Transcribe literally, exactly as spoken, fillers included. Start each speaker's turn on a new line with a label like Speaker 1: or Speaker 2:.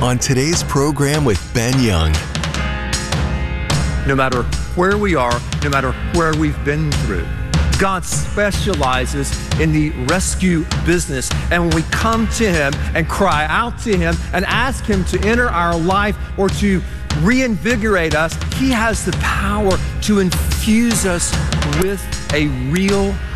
Speaker 1: on today's program with Ben Young.
Speaker 2: No matter where we are, no matter where we've been through, God specializes in the rescue business. And when we come to Him and cry out to Him and ask Him to enter our life or to reinvigorate us, He has the power to infuse us with a real